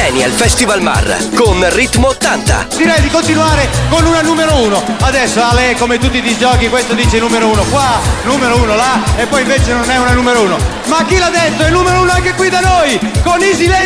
Millennial Festival Mar con Ritmo 80. Direi di continuare con una numero 1. Adesso Ale, come tutti i disgiochi, questo dice numero 1 qua, numero 1 là, e poi invece non è una numero 1. Ma chi l'ha detto? È numero 1 anche qui da noi, con Easy Lady